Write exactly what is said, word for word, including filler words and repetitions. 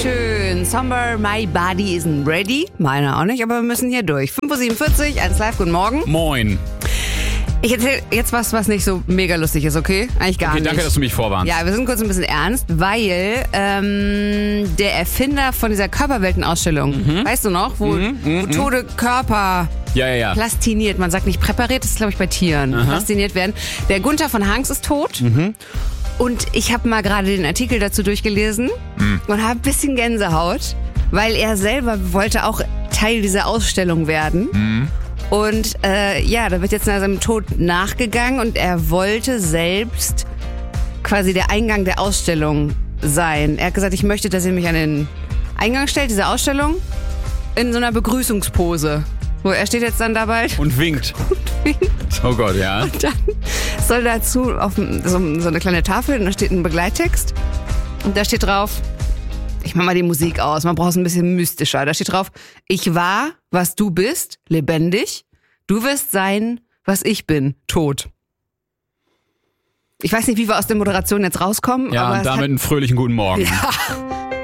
schön. Somber, my body isn't ready. Meiner auch nicht, aber wir müssen hier durch. fünf Uhr siebenundvierzig, eins live, guten Morgen. Moin. Ich erzähle jetzt was, was nicht so mega lustig ist, okay? Eigentlich gar Okay, nicht. danke, dass du mich vorwarnst. Ja, wir sind kurz ein bisschen ernst, weil ähm, der Erfinder von dieser Körperweltenausstellung, mhm. weißt du noch, wo, mhm, wo tote Körper ja, ja, ja. plastiniert, man sagt nicht präpariert, das ist glaube ich bei Tieren, Aha. plastiniert werden. Der Gunther von Hanks ist tot. Mhm. Und ich habe mal gerade den Artikel dazu durchgelesen mhm. und habe ein bisschen Gänsehaut, weil er selber wollte auch Teil dieser Ausstellung werden. Mhm. Und äh, ja, da wird jetzt nach seinem Tod nachgegangen und er wollte selbst quasi der Eingang der Ausstellung sein. Er hat gesagt, ich möchte, dass ihr mich an den Eingang stellt, diese Ausstellung, in so einer Begrüßungspose. Wo er steht jetzt dann dabei. Und winkt. Und winkt. Oh Gott, ja. Und dann soll dazu auf so, so eine kleine Tafel, und da steht ein Begleittext. Und da steht drauf, ich mach mal die Musik aus, man braucht es ein bisschen mystischer. Da steht drauf, ich war, was du bist, lebendig. Du wirst sein, was ich bin, tot. Ich weiß nicht, wie wir aus der Moderation jetzt rauskommen. Ja, aber und damit einen fröhlichen guten Morgen. Ja.